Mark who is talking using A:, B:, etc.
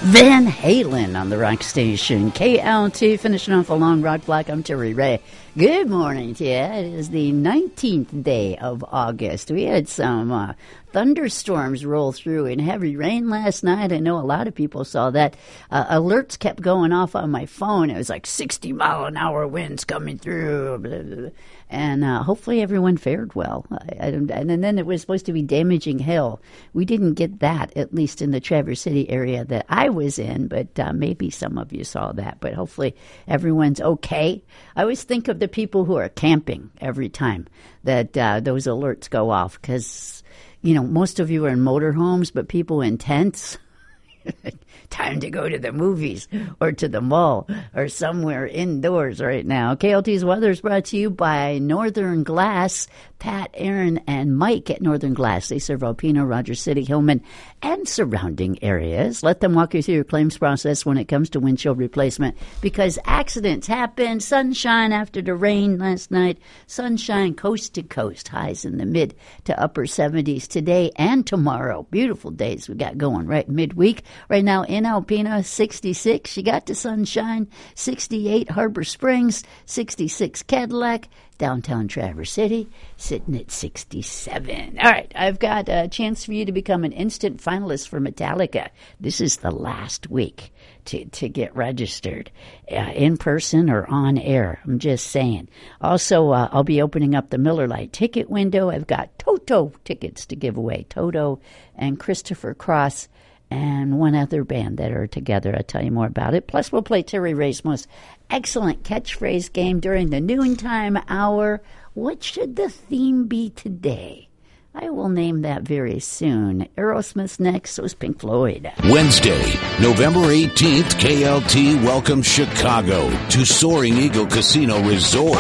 A: Van Halen on the rock station. KLT finishing off a long rock block. I'm Terry Ray. Good morning to you. It is the 19th day of August. We had some thunderstorms roll through and heavy rain last night. I know a lot of people saw that. Alerts kept going off on my phone. It was like 60-mile-an-hour winds coming through. Blah, blah, blah. And hopefully everyone fared well. And then it was supposed to be damaging hail. We didn't get that, at least in the Traverse City area that I was in, but maybe some of you saw that. But hopefully everyone's okay. I always think of the people who are camping every time that those alerts go off because, you know, most of you are in motorhomes, but people in tents, time to go to the movies or to the mall or somewhere indoors right now. KLT's weather is brought to you by Northern Glass. Pat, Aaron, and Mike at Northern Glass. They serve Alpena, Rogers City, Hillman, and surrounding areas. Let them walk you through your claims process when it comes to windshield replacement because accidents happen. Sunshine after the rain last night. Sunshine coast to coast. Highs in the mid to upper 70s today and tomorrow. Beautiful days we got going right midweek. Right now in Alpena, 66. You got the sunshine. 68 Harbor Springs. 66 Cadillac. Downtown Traverse City, sitting at 67. All right, I've got a chance for you to become an instant finalist for Metallica. This is the last week to get registered, in person or on air. I'm just saying. Also, I'll be opening up the Miller Lite ticket window. I've got Toto tickets to give away. Toto and Christopher Cross and one other band that are together. I'll tell you more about it. Plus, we'll play Terry Ray's most excellent catchphrase game during the noontime hour. What should the theme be today? I will name that very soon. Aerosmith's next, so is Pink Floyd.
B: Wednesday, November 18th, KLT welcomes Chicago to Soaring Eagle Casino Resort.